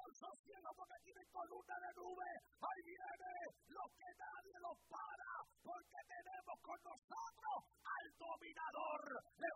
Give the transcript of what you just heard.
con sosiego porque tienen columna de nube. Ahí viene los que nadie los para, porque tenemos con nosotros al dominador.